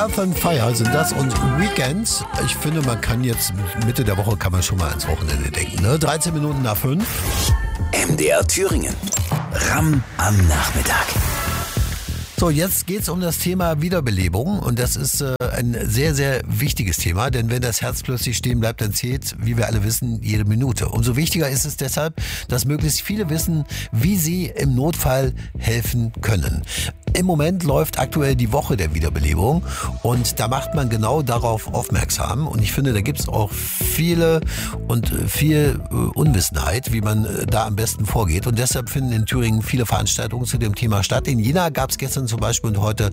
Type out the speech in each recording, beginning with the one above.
Earth and Fire sind das und Weekends. Ich finde, man kann jetzt Mitte der Woche kann man schon mal ans Wochenende denken. Ne? 13 Minuten nach 5. MDR Thüringen. Ramm am Nachmittag. So, jetzt geht's um das Thema Wiederbelebung und das ist ein sehr, sehr wichtiges Thema, denn wenn das Herz plötzlich stehen bleibt, dann zählt, wie wir alle wissen, jede Minute. Umso wichtiger ist es deshalb, dass möglichst viele wissen, wie sie im Notfall helfen können. Im Moment läuft aktuell die Woche der Wiederbelebung und da macht man genau darauf aufmerksam und ich finde, da gibt's auch viel Unwissenheit, wie man da am besten vorgeht und deshalb finden in Thüringen viele Veranstaltungen zu dem Thema statt. In Jena gab's gestern zum Beispiel und heute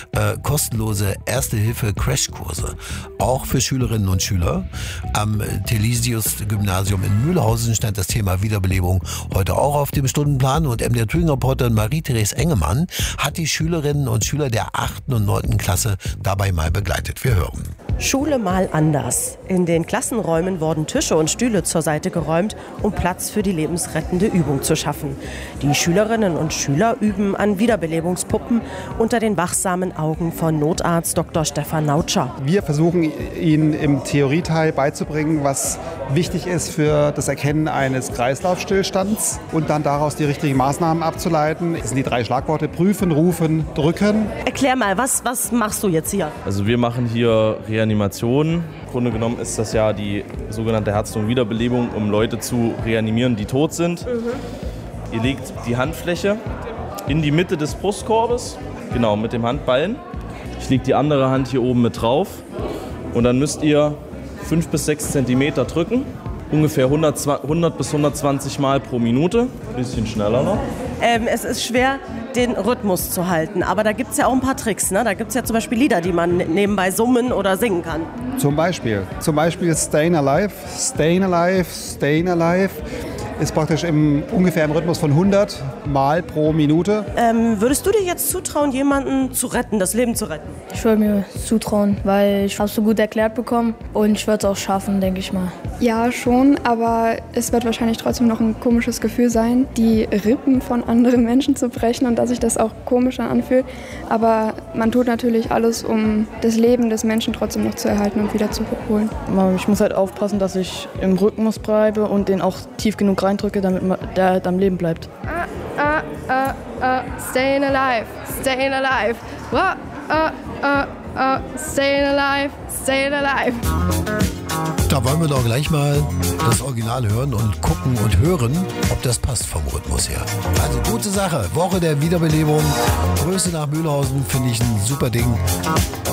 kostenlose Erste-Hilfe-Crashkurse, auch für Schülerinnen und Schüler. Am Thelesius-Gymnasium in Mühlhausen stand das Thema Wiederbelebung heute auch auf dem Stundenplan und MDR Thüringen-Reporterin Marie-Therese Engemann hat die Schülerinnen und Schüler der 8. und 9. Klasse dabei mal begleitet. Wir hören. Schule mal anders. In den Klassenräumen wurden Tische und Stühle zur Seite geräumt, um Platz für die lebensrettende Übung zu schaffen. Die Schülerinnen und Schüler üben an Wiederbelebungspuppen unter den wachsamen Augen von Notarzt Dr. Stefan Nautscher. Wir versuchen Ihnen im Theorieteil beizubringen, was wichtig ist für das Erkennen eines Kreislaufstillstands und dann daraus die richtigen Maßnahmen abzuleiten. Das sind die 3 Schlagworte: prüfen, rufen, drücken. Erklär mal, was machst du jetzt hier? Also wir machen hier Reanimation. Im Grunde genommen ist das ja die sogenannte Herz-Lungen-Wiederbelebung, um Leute zu reanimieren, die tot sind. Ihr legt die Handfläche in die Mitte des Brustkorbes, genau mit dem Handballen. Ich lege die andere Hand hier oben mit drauf und dann müsst ihr 5 bis 6 Zentimeter drücken, ungefähr 100 bis 120 Mal pro Minute, ein bisschen schneller noch. Es ist schwer, den Rhythmus zu halten, aber da gibt es ja auch ein paar Tricks. Ne? Da gibt es ja zum Beispiel Lieder, die man nebenbei summen oder singen kann. Zum Beispiel Stayin' Alive, Stayin' Alive, Stayin' Alive. Ist praktisch ungefähr im Rhythmus von 100 Mal pro Minute. Würdest du dir jetzt zutrauen, jemanden zu retten, das Leben zu retten? Ich würde mir zutrauen, weil ich habe es so gut erklärt bekommen und ich würde es auch schaffen, denke ich mal. Ja, schon, aber es wird wahrscheinlich trotzdem noch ein komisches Gefühl sein, die Rippen von anderen Menschen zu brechen und dass sich das auch komisch anfühlt. Aber man tut natürlich alles, um das Leben des Menschen trotzdem noch zu erhalten und wieder zu holen. Ich muss halt aufpassen, dass ich im Rhythmus bleibe und den auch tief genug reindrücke, damit der am Leben bleibt. Stayin' alive, stayin' alive. Stayin' alive, stayin' alive. Da wollen wir doch gleich mal das Original hören und gucken und hören, ob das passt vom Rhythmus her. Also gute Sache. Woche der Wiederbelebung. Grüße nach Mühlhausen, finde ich ein super Ding.